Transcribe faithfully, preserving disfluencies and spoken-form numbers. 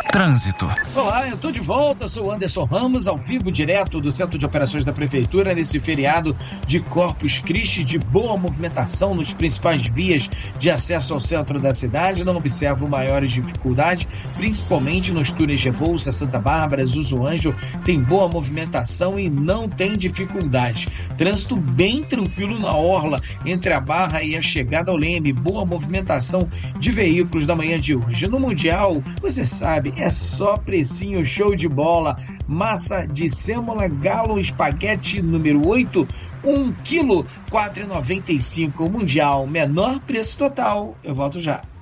Trânsito. Olá, eu tô de volta, sou o Anderson Ramos, ao vivo, direto do Centro de Operações da Prefeitura, nesse feriado de Corpus Christi, de boa movimentação nos principais vias de acesso ao centro da cidade. Não observo maiores dificuldades, principalmente nos túneis Rebouça, Santa Bárbara, Zuzuanjo, tem boa movimentação e não tem dificuldade. Trânsito bem tranquilo na orla, entre a Barra e a chegada ao Leme, boa movimentação de veículos da manhã de hoje. No Mundial, você sabe, é só precinho show de bola. Massa de sêmola Galo Espaguete número oito, um quilo, quatro reais e noventa e cinco. Mundial, menor preço total. Eu volto já.